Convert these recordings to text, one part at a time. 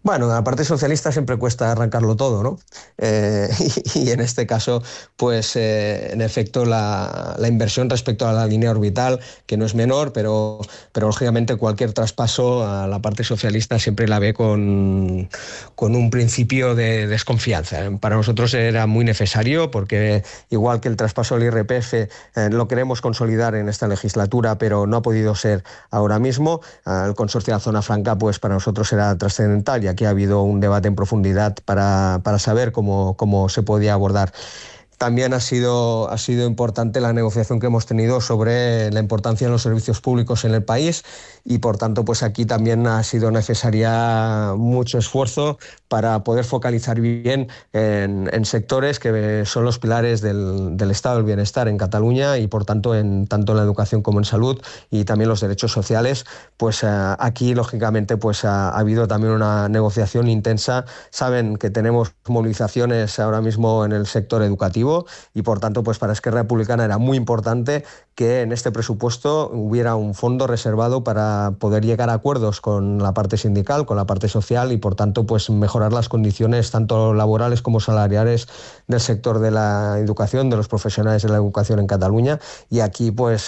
Bueno, a la parte socialista siempre cuesta arrancarlo todo, ¿no? Y en este caso, pues en efecto la inversión respecto a la línea orbital, que no es menor, pero lógicamente cualquier traspaso a la parte socialista siempre la ve con un principio de desconfianza. Para nosotros era muy necesario porque igual que el traspaso al IRPF lo queremos consolidar en esta legislatura, pero no ha podido ser ahora mismo. El consorcio de la zona franca, pues para nosotros era trascendental, ya que ha habido un debate en profundidad para saber cómo se podía abordar. También ha sido importante la negociación que hemos tenido sobre la importancia de los servicios públicos en el país y, por tanto, pues aquí también ha sido necesaria mucho esfuerzo para poder focalizar bien en sectores que son los pilares del estado del bienestar en Cataluña y, por tanto, tanto en la educación como en salud y también los derechos sociales. Pues aquí, lógicamente, pues ha habido también una negociación intensa. Saben que tenemos movilizaciones ahora mismo en el sector educativo y, por tanto, pues para Esquerra Republicana era muy importante que en este presupuesto hubiera un fondo reservado para poder llegar a acuerdos con la parte sindical, con la parte social y, por tanto, pues mejorar las condiciones tanto laborales como salariales del sector de la educación, de los profesionales de la educación en Cataluña. Y aquí, pues,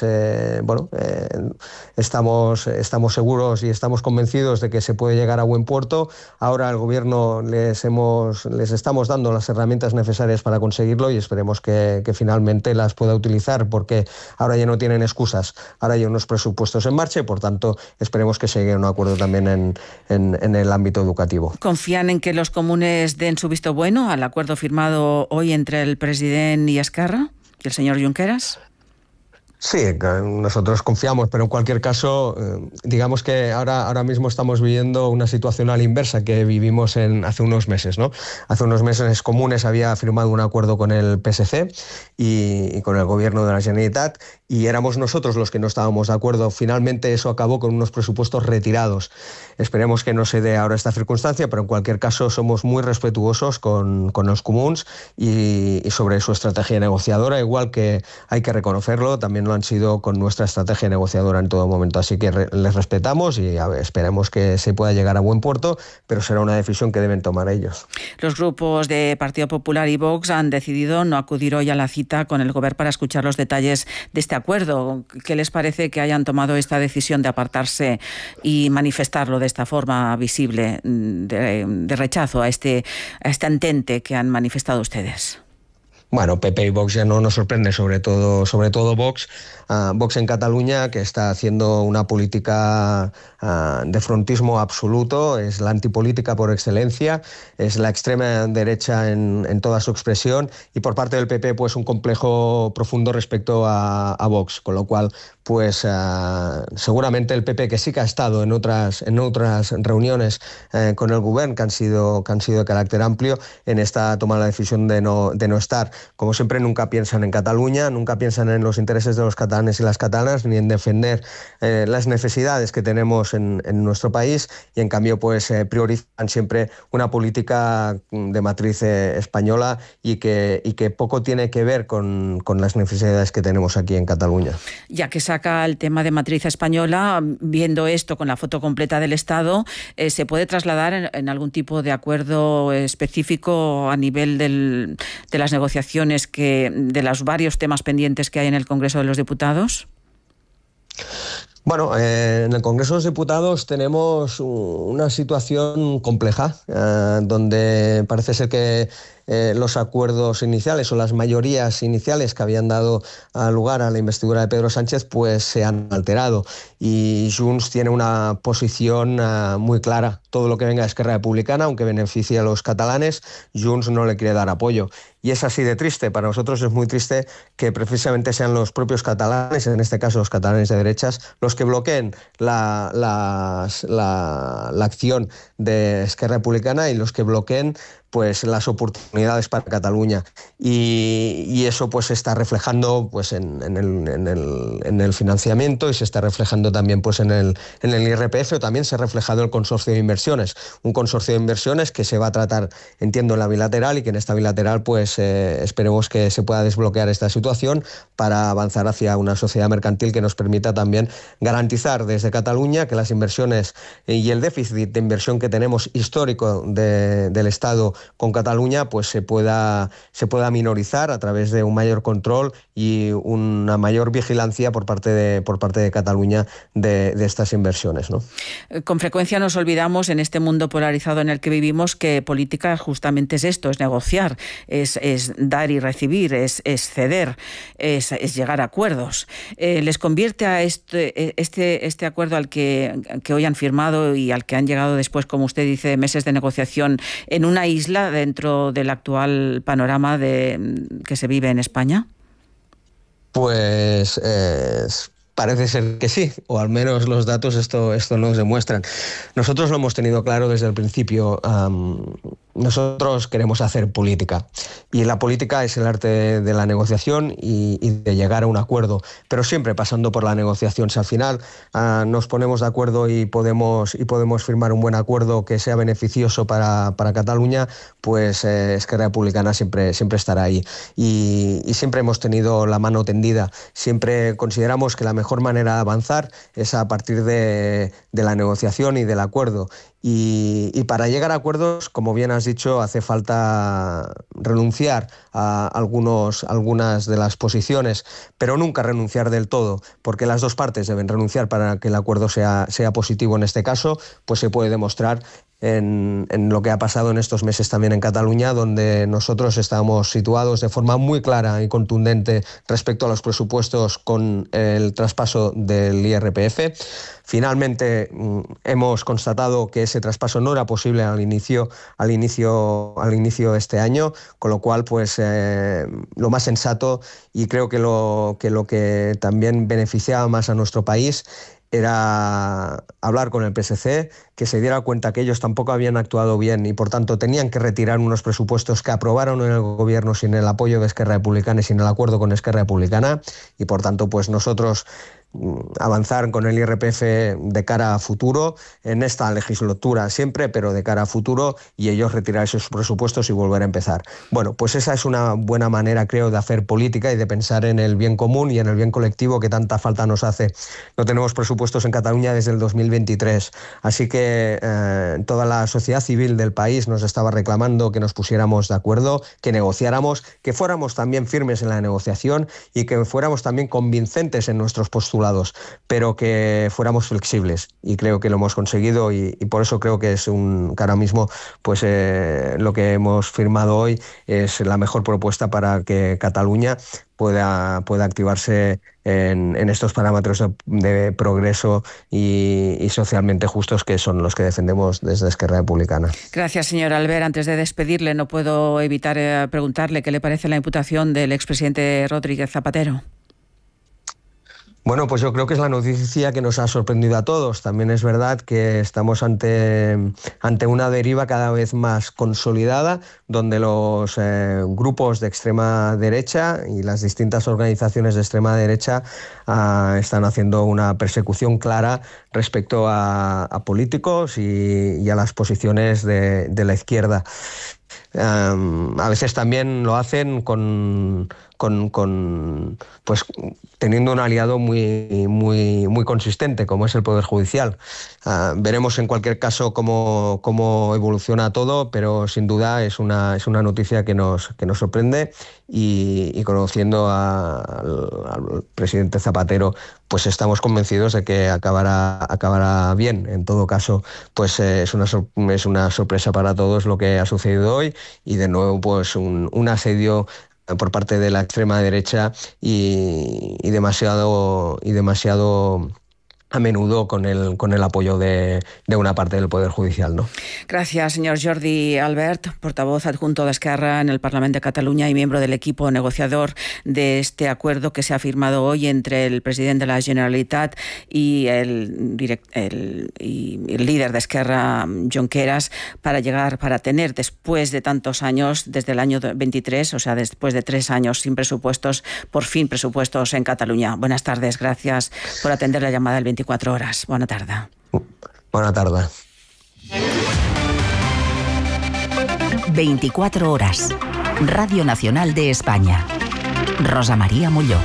estamos seguros y estamos convencidos de que se puede llegar a buen puerto. Ahora al Gobierno les estamos dando las herramientas necesarias para conseguirlo y esperemos que finalmente las pueda utilizar, porque ahora ya no tienen excusas, ahora hay unos presupuestos en marcha y, por tanto, esperemos que se llegue a un acuerdo también en el ámbito educativo. ¿Confían en que los comunes den su visto bueno al acuerdo firmado hoy entre el presidente y Esquerra y el señor Junqueras? Sí, nosotros confiamos, pero en cualquier caso, digamos que ahora mismo estamos viviendo una situación a la inversa que vivimos hace unos meses, ¿no? Hace unos meses Comunes había firmado un acuerdo con el PSC y con el Gobierno de la Generalitat y éramos nosotros los que no estábamos de acuerdo. Finalmente eso acabó con unos presupuestos retirados. Esperemos que no se dé ahora esta circunstancia, pero en cualquier caso somos muy respetuosos con los comuns y sobre su estrategia negociadora, igual que hay que reconocerlo, también lo han sido con nuestra estrategia negociadora en todo momento. Así que les respetamos y esperemos que se pueda llegar a buen puerto, pero será una decisión que deben tomar ellos. Los grupos de Partido Popular y Vox han decidido no acudir hoy a la cita con el Gobierno para escuchar los detalles de este acuerdo. ¿Qué les parece que hayan tomado esta decisión de apartarse y manifestarlo de esta forma visible de rechazo a este entente que han manifestado ustedes? Bueno, PP y Vox ya no nos sorprende, sobre todo Vox. Vox en Cataluña, que está haciendo una política de frontismo absoluto, es la antipolítica por excelencia, es la extrema derecha en toda su expresión y por parte del PP pues un complejo profundo respecto a Vox, con lo cual pues seguramente el PP, que sí que ha estado en otras reuniones con el Gobierno que han sido de carácter amplio, en esta toma la decisión de no estar. Como siempre, nunca piensan en Cataluña, nunca piensan en los intereses de los catalanes y las catalanas, ni en defender las necesidades que tenemos en nuestro país y, en cambio, pues priorizan siempre una política de matriz española y que poco tiene que ver con las necesidades que tenemos aquí en Cataluña. Ya que saca el tema de matriz española, viendo esto con la foto completa del Estado, ¿se puede trasladar en algún tipo de acuerdo específico a nivel de las negociaciones de los varios temas pendientes que hay en el Congreso de los Diputados? Bueno, en el Congreso de los Diputados tenemos una situación compleja, donde parece ser que los acuerdos iniciales o las mayorías iniciales que habían dado lugar a la investidura de Pedro Sánchez pues se han alterado y Junts tiene una posición muy clara. Todo lo que venga de Esquerra Republicana, aunque beneficie a los catalanes, Junts no le quiere dar apoyo. Y es así de triste. Para nosotros es muy triste que precisamente sean los propios catalanes, en este caso los catalanes de derechas, los que bloqueen la acción de Esquerra Republicana y los que bloqueen pues las oportunidades para Cataluña, y eso pues se está reflejando pues en el financiamiento, y se está reflejando también pues en el IRPF, o también se ha reflejado el consorcio de inversiones, un consorcio de inversiones que se va a tratar, entiendo, en la bilateral, y que en esta bilateral pues esperemos que se pueda desbloquear esta situación para avanzar hacia una sociedad mercantil que nos permita también garantizar desde Cataluña que las inversiones y el déficit de inversión que tenemos histórico del Estado con Cataluña pues se pueda minorizar a través de un mayor control y una mayor vigilancia por parte de Cataluña de estas inversiones, ¿no? Con frecuencia nos olvidamos, en este mundo polarizado en el que vivimos, que política justamente es esto, es negociar, es dar y recibir, es ceder, es llegar a acuerdos. ¿Les convierte a este acuerdo al que hoy han firmado y al que han llegado después, como usted dice, meses de negociación, en una isla dentro del actual panorama que se vive en España? Pues parece ser que sí, o al menos los datos esto nos demuestran. Nosotros lo hemos tenido claro desde el principio. Nosotros queremos hacer política, y la política es el arte de la negociación y de llegar a un acuerdo, pero siempre pasando por la negociación. Si al final nos ponemos de acuerdo y podemos firmar un buen acuerdo que sea beneficioso para Cataluña, pues Esquerra Republicana siempre estará ahí, y siempre hemos tenido la mano tendida. Siempre consideramos que la mejor manera de avanzar es a partir de la negociación y del acuerdo. Y para llegar a acuerdos, como bien has dicho, hace falta renunciar a algunas de las posiciones, pero nunca renunciar del todo, porque las dos partes deben renunciar para que el acuerdo sea positivo. En este caso, pues se puede demostrar en lo que ha pasado en estos meses también en Cataluña, donde nosotros estamos situados de forma muy clara y contundente respecto a los presupuestos con el traspaso del IRPF. Finalmente hemos constatado que ese traspaso no era posible al inicio de este año, con lo cual pues lo más sensato, y creo que lo que también beneficiaba más a nuestro país, era hablar con el PSC, que se diera cuenta que ellos tampoco habían actuado bien y por tanto tenían que retirar unos presupuestos que aprobaron en el gobierno sin el apoyo de Esquerra Republicana y sin el acuerdo con Esquerra Republicana, y por tanto pues nosotros avanzar con el IRPF de cara a futuro, en esta legislatura siempre, pero de cara a futuro, y ellos retirar esos presupuestos y volver a empezar. Bueno, pues esa es una buena manera, creo, de hacer política y de pensar en el bien común y en el bien colectivo que tanta falta nos hace. No tenemos presupuestos en Cataluña desde el 2023, así que toda la sociedad civil del país nos estaba reclamando que nos pusiéramos de acuerdo, que negociáramos, que fuéramos también firmes en la negociación y que fuéramos también convincentes en nuestros postulados, pero que fuéramos flexibles, y creo que lo hemos conseguido, y por eso creo que es que ahora mismo pues lo que hemos firmado hoy es la mejor propuesta para que Cataluña pueda activarse en estos parámetros de progreso y socialmente justos, que son los que defendemos desde Esquerra Republicana. Gracias, señor Albert. Antes de despedirle, no puedo evitar preguntarle qué le parece la imputación del expresidente Rodríguez Zapatero. Bueno, pues yo creo que es la noticia que nos ha sorprendido a todos. También es verdad que estamos ante una deriva cada vez más consolidada, donde los grupos de extrema derecha y las distintas organizaciones de extrema derecha están haciendo una persecución clara respecto a políticos y a las posiciones de la izquierda. A veces también lo hacen pues teniendo un aliado muy consistente, como es el Poder Judicial. Veremos en cualquier caso cómo evoluciona todo, pero sin duda es una noticia que nos sorprende, y conociendo al presidente Zapatero, pues estamos convencidos de que acabará bien. En todo caso, pues es una sorpresa para todos lo que ha sucedido hoy, y de nuevo pues un asedio por parte de la extrema derecha y demasiado a menudo con el apoyo de una parte del Poder Judicial, ¿no? Gracias, señor Jordi Albert, portavoz adjunto de Esquerra en el Parlamento de Cataluña y miembro del equipo negociador de este acuerdo que se ha firmado hoy entre el presidente de la Generalitat y el líder de Esquerra, Junqueras, para tener, después de tantos años, desde el año 23, o sea, después de 3 años sin presupuestos, por fin presupuestos en Cataluña. Buenas tardes, gracias por atender la llamada del 24 horas. Buena tarde. Buena tarde. 24 horas. Radio Nacional de España. Rosa María Molló.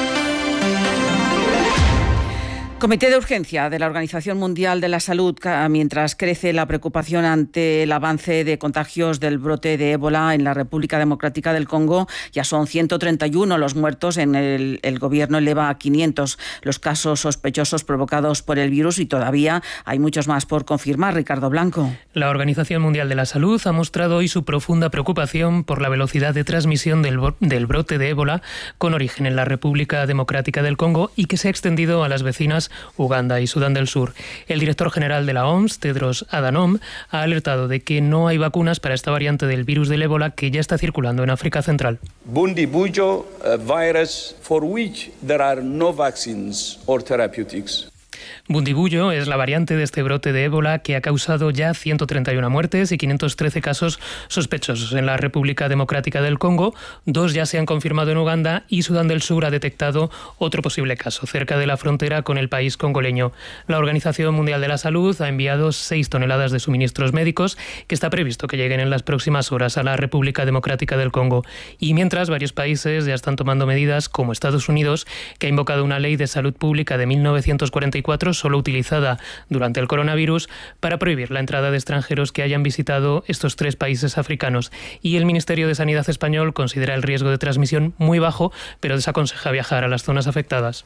Comité de urgencia de la Organización Mundial de la Salud, mientras crece la preocupación ante el avance de contagios del brote de ébola en la República Democrática del Congo. Ya son 131 los muertos, en el gobierno eleva a 500 los casos sospechosos provocados por el virus y todavía hay muchos más por confirmar. Ricardo Blanco. La Organización Mundial de la Salud ha mostrado hoy su profunda preocupación por la velocidad de transmisión del brote de ébola con origen en la República Democrática del Congo y que se ha extendido a las vecinas Uganda y Sudán del Sur. El director general de la OMS, Tedros Adhanom, ha alertado de que no hay vacunas para esta variante del virus del ébola que ya está circulando en África Central. Bundibugyo virus for which there are no vaccines or therapeutics. Bundibugyo es la variante de este brote de ébola que ha causado ya 131 muertes y 513 casos sospechosos en la República Democrática del Congo. 2 ya se han confirmado en Uganda y Sudán del Sur ha detectado otro posible caso cerca de la frontera con el país congoleño. La Organización Mundial de la Salud ha enviado 6 toneladas de suministros médicos que está previsto que lleguen en las próximas horas a la República Democrática del Congo. Y mientras, varios países ya están tomando medidas, como Estados Unidos, que ha invocado una ley de salud pública de 1944 solo utilizada durante el coronavirus para prohibir la entrada de extranjeros que hayan visitado estos 3 países africanos. Y el Ministerio de Sanidad español considera el riesgo de transmisión muy bajo, pero desaconseja viajar a las zonas afectadas.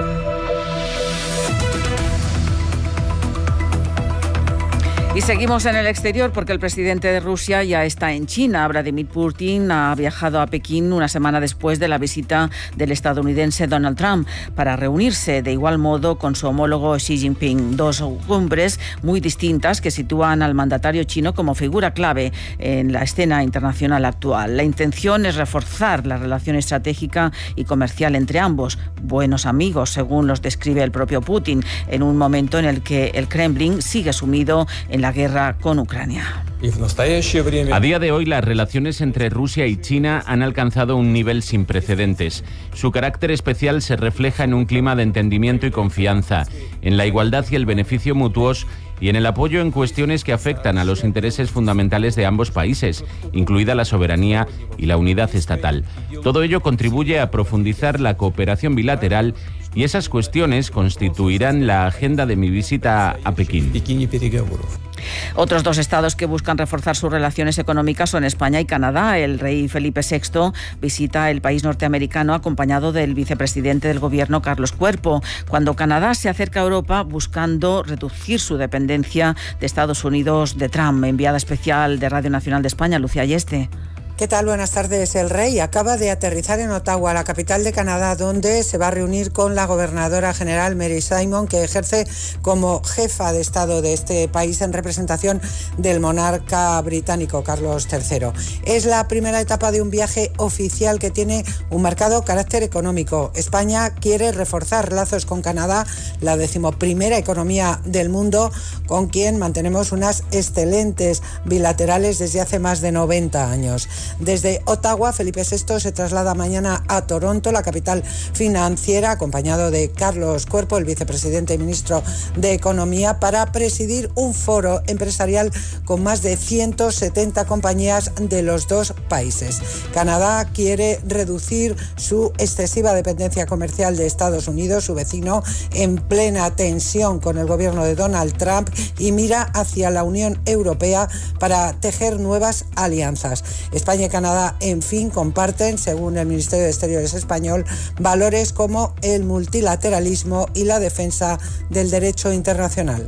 Y seguimos en el exterior porque el presidente de Rusia ya está en China. Vladimir Putin ha viajado a Pekín una semana después de la visita del estadounidense Donald Trump para reunirse de igual modo con su homólogo Xi Jinping. 2 cumbres muy distintas que sitúan al mandatario chino como figura clave en la escena internacional actual. La intención es reforzar la relación estratégica y comercial entre ambos, buenos amigos, según los describe el propio Putin, en un momento en el que el Kremlin sigue sumido en la guerra con Ucrania. A día de hoy, las relaciones entre Rusia y China han alcanzado un nivel sin precedentes. Su carácter especial se refleja en un clima de entendimiento y confianza, en la igualdad y el beneficio mutuos y en el apoyo en cuestiones que afectan a los intereses fundamentales de ambos países, incluida la soberanía y la unidad estatal. Todo ello contribuye a profundizar la cooperación bilateral y esas cuestiones constituirán la agenda de mi visita a Pekín. Otros 2 estados que buscan reforzar sus relaciones económicas son España y Canadá. El rey Felipe VI visita el país norteamericano acompañado del vicepresidente del gobierno, Carlos Cuerpo, cuando Canadá se acerca a Europa buscando reducir su dependencia de Estados Unidos de Trump. Enviada especial de Radio Nacional de España, Lucía Ayeste. ¿Qué tal? Buenas tardes. El rey acaba de aterrizar en Ottawa, la capital de Canadá, donde se va a reunir con la gobernadora general Mary Simon, que ejerce como jefa de Estado de este país en representación del monarca británico Carlos III. Es la primera etapa de un viaje oficial que tiene un marcado carácter económico. España quiere reforzar lazos con Canadá, la 11ª economía del mundo, con quien mantenemos unas excelentes bilaterales desde hace más de 90 años. Desde Ottawa, Felipe VI se traslada mañana a Toronto, la capital financiera, acompañado de Carlos Cuerpo, el vicepresidente y ministro de Economía, para presidir un foro empresarial con más de 170 compañías de los 2 países. Canadá quiere reducir su excesiva dependencia comercial de Estados Unidos, su vecino, en plena tensión con el gobierno de Donald Trump, y mira hacia la Unión Europea para tejer nuevas alianzas. España y Canadá, en fin, comparten, según el Ministerio de Exteriores español, valores como el multilateralismo y la defensa del derecho internacional.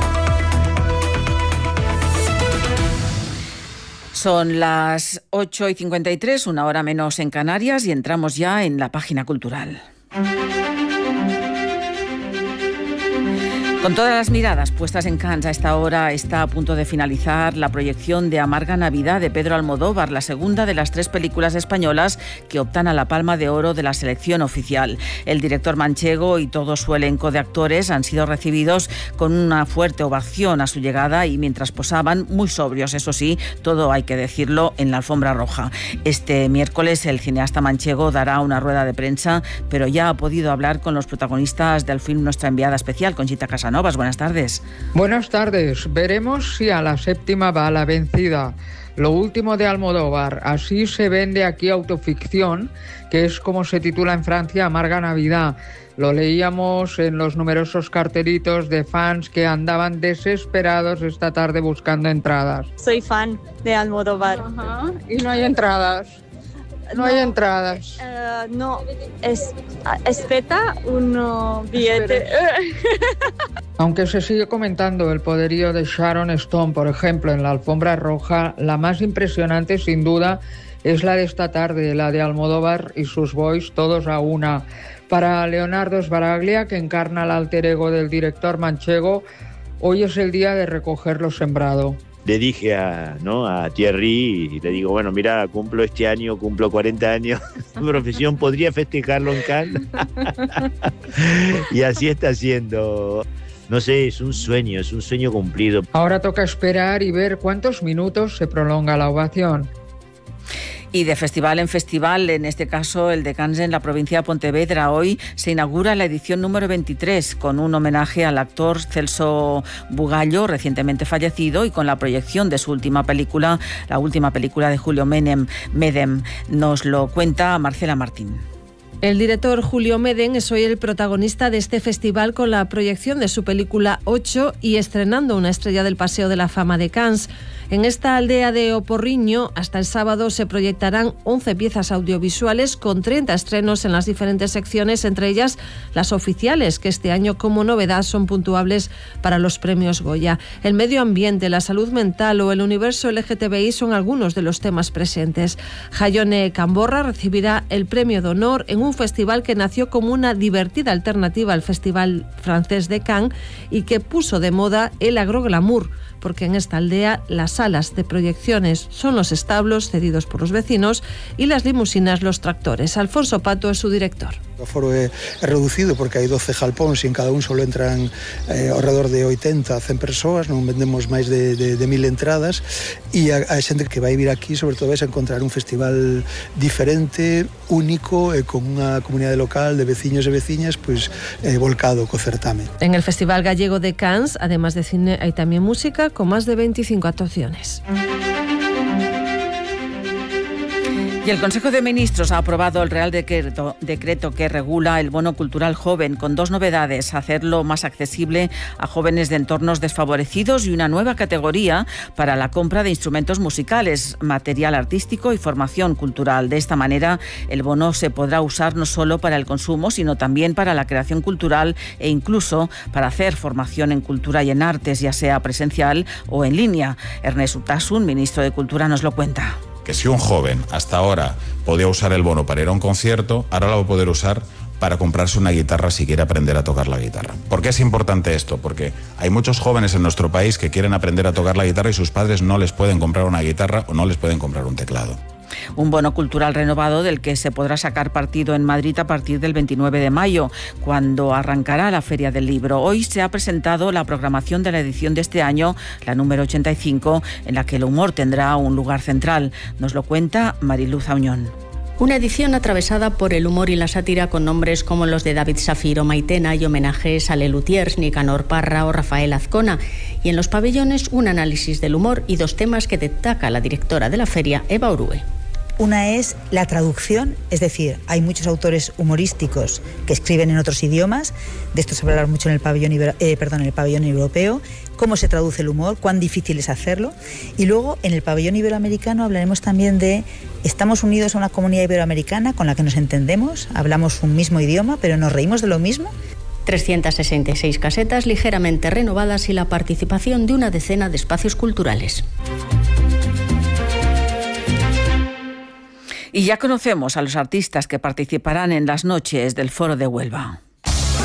Son las 8:53, 1 hora menos en Canarias, y entramos ya en la página cultural. Con todas las miradas puestas en Cannes, a esta hora está a punto de finalizar la proyección de Amarga Navidad de Pedro Almodóvar, la segunda de las 3 películas españolas que optan a la Palma de Oro de la selección oficial. El director manchego y todo su elenco de actores han sido recibidos con una fuerte ovación a su llegada y mientras posaban, muy sobrios, eso sí, todo hay que decirlo, en la alfombra roja. Este miércoles el cineasta manchego dará una rueda de prensa, pero ya ha podido hablar con los protagonistas del film Nuestra enviada especial, Conchita Casanovas. Buenas tardes. Buenas tardes. Veremos si a la séptima va la vencida. Lo último de Almodóvar. Así se vende aquí Autoficción, que es como se titula en Francia Amarga Navidad. Lo leíamos en los numerosos cartelitos de fans que andaban desesperados esta tarde buscando entradas. Soy fan de Almodóvar. Ajá. Y no hay entradas. No hay entradas. No, espera un billete. Aunque se sigue comentando el poderío de Sharon Stone, por ejemplo, en la alfombra roja, la más impresionante sin duda es la de esta tarde, la de Almodóvar y sus boys, todos a una. Para Leonardo Sbaraglia, que encarna el alter ego del director manchego, hoy es el día de recoger lo sembrado. Le dije a Thierry, y le digo, bueno, mira, cumplo 40 años, tu profesión podría festejarlo en Cannes. Y así está siendo. No sé, es un sueño cumplido. Ahora toca esperar y ver cuántos minutos se prolonga la ovación. Y de festival en festival, en este caso el de Cannes en la provincia de Pontevedra, hoy se inaugura la edición número 23 con un homenaje al actor Celso Bugallo, recientemente fallecido, y con la proyección de su última película, la última película de Julio Medem. Nos lo cuenta Marcela Martín. El director Julio Medem es hoy el protagonista de este festival con la proyección de su película 8 y estrenando una estrella del Paseo de la Fama de Cannes. En esta aldea de Oporriño, hasta el sábado se proyectarán 11 piezas audiovisuales con 30 estrenos en las diferentes secciones, entre ellas las oficiales, que este año como novedad son puntuables para los premios Goya. El medio ambiente, la salud mental o el universo LGTBI son algunos de los temas presentes. Jaione Camborra recibirá el premio de honor en un festival que nació como una divertida alternativa al Festival francés de Cannes y que puso de moda el agroglamour, porque en esta aldea las salas de proyecciones son los establos cedidos por los vecinos y las limusinas los tractores. Alfonso Pato es su director. El aforo é reducido porque hai 12 jalpóns e en cada un solo entran alrededor de 80 a 100 persoas, non vendemos máis de 1000 entradas e a xente que vai vir aquí sobre todo vais a encontrar un festival diferente, único e con unha comunidade local de veciños e veciñas pois volcado co certame. En el Festival Gallego de Cannes, además de cine, hay también música con más de 25 actuaciones. Y el Consejo de Ministros ha aprobado el Real Decreto que regula el bono cultural joven, con 2 novedades: hacerlo más accesible a jóvenes de entornos desfavorecidos y una nueva categoría para la compra de instrumentos musicales, material artístico y formación cultural. De esta manera, el bono se podrá usar no solo para el consumo, sino también para la creación cultural e incluso para hacer formación en cultura y en artes, ya sea presencial o en línea. Ernest Utasun, ministro de Cultura, nos lo cuenta. Que si un joven hasta ahora podía usar el bono para ir a un concierto, ahora lo va a poder usar para comprarse una guitarra si quiere aprender a tocar la guitarra. ¿Por qué es importante esto? Porque hay muchos jóvenes en nuestro país que quieren aprender a tocar la guitarra y sus padres no les pueden comprar una guitarra o no les pueden comprar un teclado. Un bono cultural renovado del que se podrá sacar partido en Madrid a partir del 29 de mayo, cuando arrancará la Feria del Libro. Hoy se ha presentado la programación de la edición de este año, la número 85, en la que el humor tendrá un lugar central. Nos lo cuenta Mariluz Auñón. Una edición atravesada por el humor y la sátira con nombres como los de David Safir o Maitena y homenajes a Lelutiers, Nicanor Parra o Rafael Azcona. Y en los pabellones un análisis del humor y 2 temas que destaca la directora de la feria, Eva Orue. Una es la traducción, es decir, hay muchos autores humorísticos que escriben en otros idiomas, de esto se va a hablar mucho en el pabellón europeo, cómo se traduce el humor, cuán difícil es hacerlo. Y luego en el pabellón iberoamericano hablaremos también de estamos unidos a una comunidad iberoamericana con la que nos entendemos, hablamos un mismo idioma, pero nos reímos de lo mismo. 366 casetas ligeramente renovadas y la participación de una decena de espacios culturales. Y ya conocemos a los artistas que participarán en las noches del Foro de Huelva.